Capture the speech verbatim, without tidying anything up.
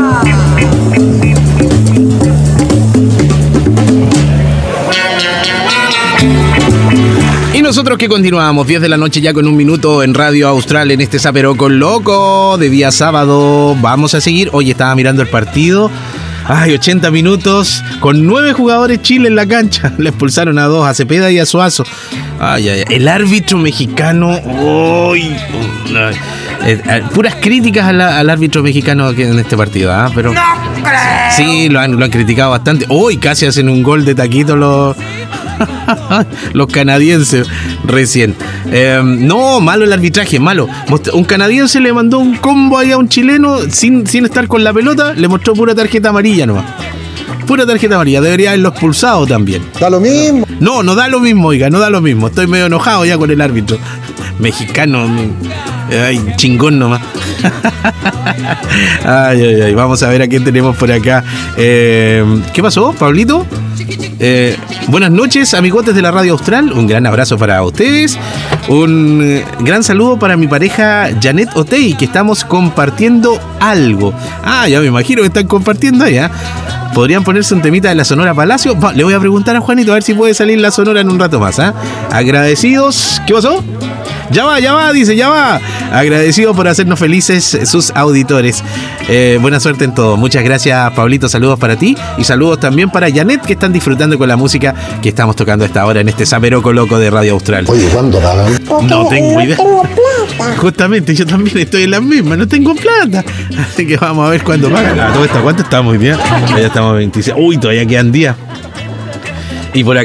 Y nosotros que continuamos, diez de la noche ya con un minuto en Radio Austral en este Zaperoco Loco de día sábado. Vamos a seguir. Hoy estaba mirando el partido. Ay, ochenta minutos con nueve jugadores Chile en la cancha. Le expulsaron a dos, a Cepeda y a Suazo. Ay, ay, ay. El árbitro mexicano. Uy, ay, eh, eh, puras críticas a la, al árbitro mexicano aquí en este partido, ¿ah? Pero ¡No creo! sí, lo han, lo han criticado bastante. Uy, casi hacen un gol de taquito los, los canadienses recién. Eh, no, malo el arbitraje, malo. Un canadiense le mandó un combo ahí a un chileno sin, sin estar con la pelota, le mostró pura tarjeta amarilla nomás. Pura tarjeta amarilla, debería haberlo expulsado también. Da lo mismo. No, no da lo mismo, oiga, no da lo mismo. Estoy medio enojado ya con el árbitro mexicano. Ay, chingón nomás. Ay, ay, ay. Vamos a ver a quién tenemos por acá. Eh, ¿Qué pasó, Pablito? Eh, buenas noches, amigotes de la Radio Austral. Un gran abrazo para ustedes. Un eh, gran saludo para mi pareja Janet Otey, que estamos compartiendo algo. Ah, ya me imagino que están compartiendo allá. ¿Podrían ponerse un temita de la Sonora Palacio? Va, le voy a preguntar a Juanito a ver si puede salir la Sonora en un rato más, ¿eh? Agradecidos. ¿Qué pasó? Ya va, ya va, dice, ya va. Agradecido por hacernos felices sus auditores. Eh, buena suerte en todo. Muchas gracias, Pablito. Saludos para ti. Y saludos también para Janet, que están disfrutando con la música que estamos tocando a esta hora en este Zaperoco Loco de Radio Austral. Oye, ¿cuándo pagan? No tengo idea. Justamente, yo también estoy en las mismas. No tengo plata. Así que vamos a ver cuándo pagan. Ah, todo esto, ¿cuánto estamos hoy día? Ya estamos veintiséis. Uy, todavía quedan días. Y por acá